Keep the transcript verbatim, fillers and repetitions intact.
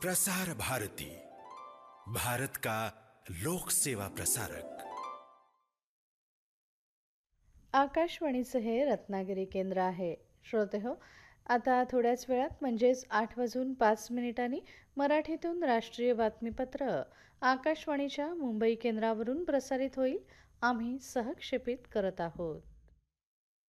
प्रसार भारती, भारत का लोक सेवा प्रसारक। आकाशवाणीचं हे रत्नागिरी केंद्र आहे. श्रोते हो, आता थोड्याच वेळात म्हणजेच आठ वाजून पाच मिनिटांनी मराठीतून राष्ट्रीय बातमीपत्र आकाशवाणीच्या मुंबई केंद्रावरून प्रसारित होईल. आम्ही सहक्षेपित करत आहोत.